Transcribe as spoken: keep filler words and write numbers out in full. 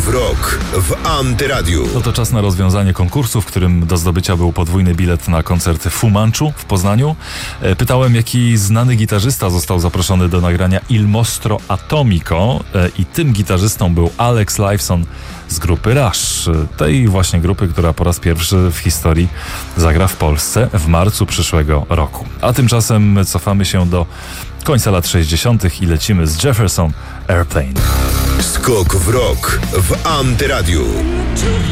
w rok w Antyradiu. No to czas na rozwiązanie konkursu, w którym do zdobycia był podwójny bilet na koncert Fu Manchu w Poznaniu. Pytałem, jaki znany gitarzysta został zaproszony do nagrania Il Mostro Atomico i tym gitarzystą był Alex Lifeson z grupy Rush. Tej właśnie grupy, która po raz pierwszy w historii zagra w Polsce w marcu przyszłego roku. A tymczasem cofamy się do końca lat sześćdziesiątych i lecimy z Jefferson Airplane. Skok w rok w Antyradiu.